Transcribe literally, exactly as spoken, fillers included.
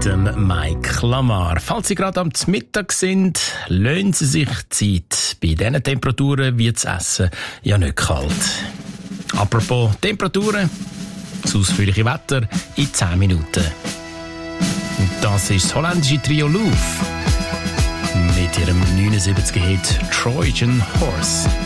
mit dem Mike Lamar. Falls Sie gerade am Mittag sind, lassen Sie sich Zeit. Bei diesen Temperaturen wird das Essen ja nicht kalt. Apropos Temperaturen, das ausführliche Wetter in zehn Minuten. Und das ist das holländische Trio Louvre mit ihrem neunundsiebziger Hit Trojan Horse.